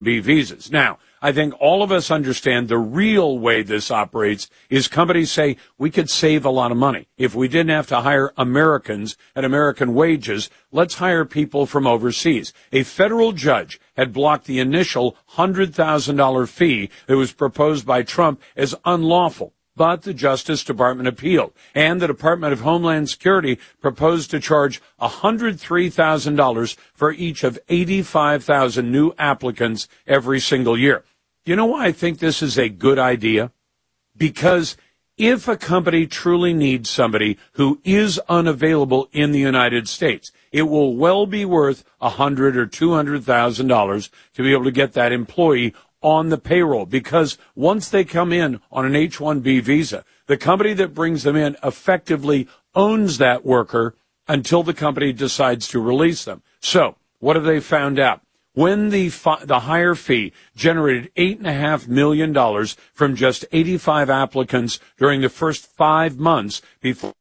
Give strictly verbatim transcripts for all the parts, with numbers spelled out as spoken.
B visas. Now, I think all of us understand the real way this operates is companies say we could save a lot of money. If we didn't have to hire Americans at American wages, let's hire people from overseas. A federal judge had blocked the initial one hundred thousand dollars fee that was proposed by Trump as unlawful. But the Justice Department appealed, and the Department of Homeland Security proposed to charge one hundred three thousand dollars for each of eighty-five thousand new applicants every single year. You know why I think this is a good idea? Because if a company truly needs somebody who is unavailable in the United States, it will well be worth one hundred thousand dollars or two hundred thousand dollars to be able to get that employee on the payroll, because once they come in on an H one B visa, the company that brings them in effectively owns that worker until the company decides to release them. So what have they found out? When the fi- the higher fee generated eight point five million dollars from just eighty-five applicants during the first five months before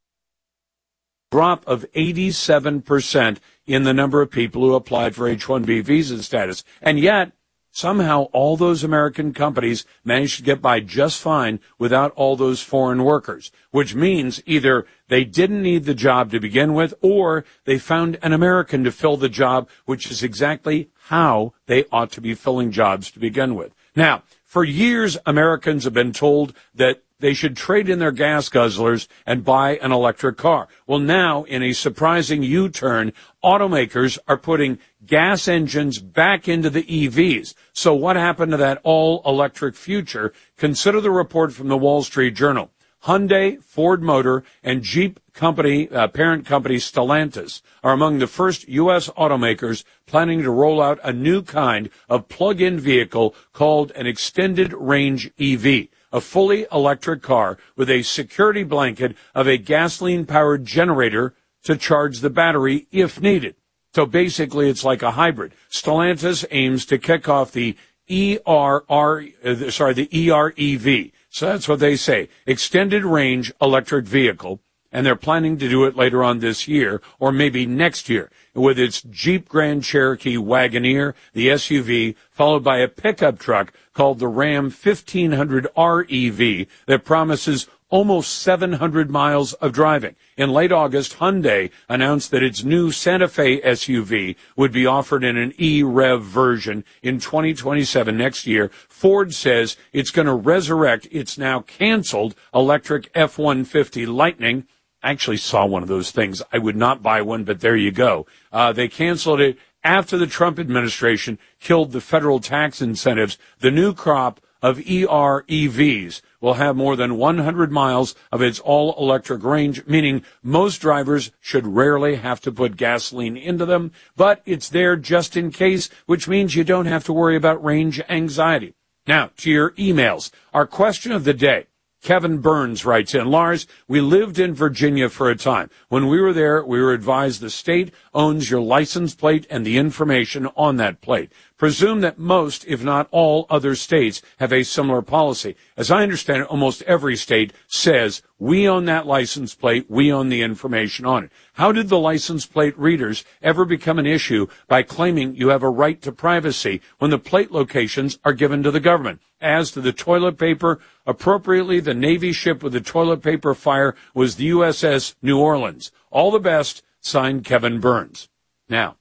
a drop of eighty-seven percent in the number of people who applied for H one B visa status. And yet, somehow all those American companies managed to get by just fine without all those foreign workers, which means either they didn't need the job to begin with, or they found an American to fill the job, which is exactly how they ought to be filling jobs to begin with. Now, for years, Americans have been told that they should trade in their gas guzzlers and buy an electric car. Well, now, in a surprising U-turn, automakers are putting gas engines back into the E Vs. So what happened to that all-electric future? Consider the report from the Wall Street Journal. Hyundai, Ford Motor, and Jeep company, uh, parent company Stellantis are among the first U S automakers planning to roll out a new kind of plug-in vehicle called an extended range E V, a fully electric car with a security blanket of a gasoline-powered generator to charge the battery if needed. So basically, it's like a hybrid. Stellantis aims to kick off the E R R, uh, sorry, the E R E V. So that's what they say, extended range electric vehicle, and they're planning to do it later on this year or maybe next year with its Jeep Grand Cherokee Wagoneer, the S U V, followed by a pickup truck called the Ram fifteen hundred R E V that promises almost seven hundred miles of driving. In late August, Hyundai announced that its new Santa Fe S U V would be offered in an E-Rev version in twenty twenty-seven, next year. Ford says it's going to resurrect its now canceled electric F one fifty Lightning. I actually saw one of those things. I would not buy one, but there you go. Uh, they canceled it after the Trump administration killed the federal tax incentives. The new crop of E R E Vs will have more than one hundred miles of its all-electric range, meaning most drivers should rarely have to put gasoline into them, but it's there just in case, which means you don't have to worry about range anxiety. Now, to your emails. Our question of the day. Kevin Burns writes in, Lars, we lived in Virginia for a time. When we were there, we were advised the state owns your license plate and the information on that plate. Presume that most, if not all, other states have a similar policy. As I understand it, almost every state says, we own that license plate, we own the information on it. How did the license plate readers ever become an issue by claiming you have a right to privacy when the plate locations are given to the government? As to the toilet paper, appropriately, the Navy ship with the toilet paper fire was the U S S New Orleans. All the best, signed Kevin Burns. Now,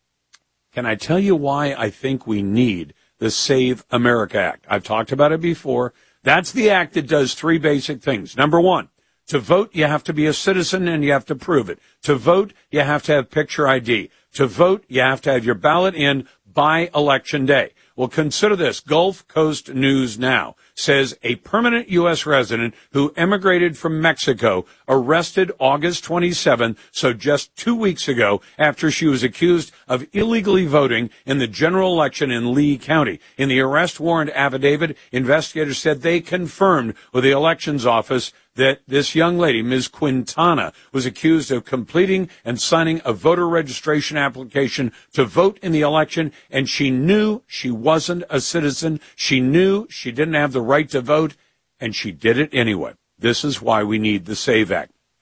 can I tell you why I think we need the Save America Act? I've talked about it before. That's the act that does three basic things. Number one, to vote, you have to be a citizen and you have to prove it. To vote, you have to have picture I D. To vote, you have to have your ballot in by Election Day. Well, consider this. Gulf Coast News Now says a permanent U S resident who emigrated from Mexico arrested August twenty-seventh, so just two weeks ago, after she was accused of illegally voting in the general election in Lee County. In the arrest warrant affidavit, investigators said they confirmed with the elections office that this young lady, Miz Quintana, was accused of completing and signing a voter registration application to vote in the election, and she knew she wasn't a citizen. She knew she didn't have the right to vote, and she did it anyway. This is why we need the SAVE Act.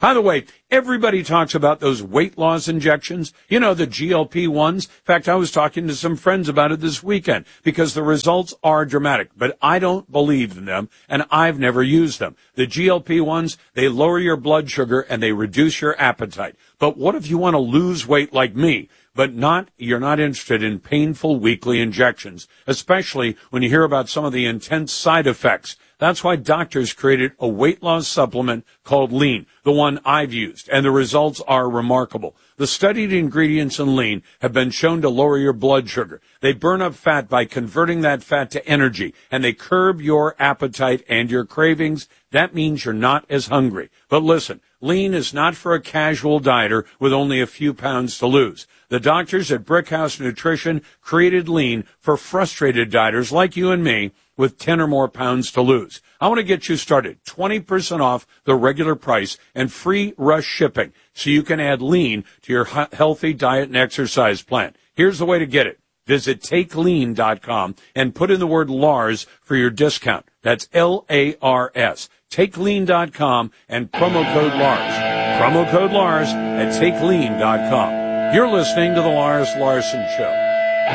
By the way, everybody talks about those weight loss injections, you know, the G L P ones. In fact, I was talking to some friends about it this weekend because the results are dramatic, but I don't believe in them, and I've never used them. The G L P ones, they lower your blood sugar and they reduce your appetite. But what if you want to lose weight like me, but not, you're not interested in painful weekly injections, especially when you hear about some of the intense side effects? That's why doctors created a weight loss supplement called Lean, the one I've used, and the results are remarkable. The studied ingredients in Lean have been shown to lower your blood sugar. They burn up fat by converting that fat to energy, and they curb your appetite and your cravings. That means you're not as hungry. But listen, Lean is not for a casual dieter with only a few pounds to lose. The doctors at Brickhouse Nutrition created Lean for frustrated dieters like you and me with ten or more pounds to lose. I want to get you started. twenty percent off the regular price and free rush shipping so you can add Lean to your healthy diet and exercise plan. Here's the way to get it. Visit take lean dot com and put in the word Lars for your discount. That's L A R S. take lean dot com and promo code Lars. Promo code Lars at take lean dot com. You're listening to the Lars Larson Show.